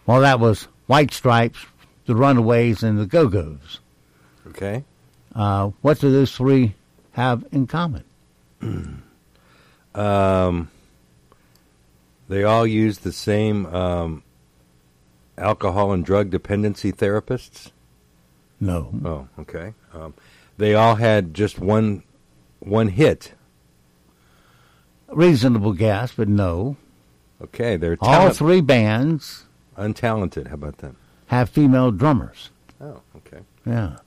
Well, that was White Stripes, the Runaways, and the Go-Go's. Okay. What do those three have in common? They all use the same alcohol and drug dependency therapists? No. Oh, okay. They all had just one hit. Reasonable guess, but no. Okay, they're All three bands untalented. How about that? have female drummers. Oh, okay. Yeah.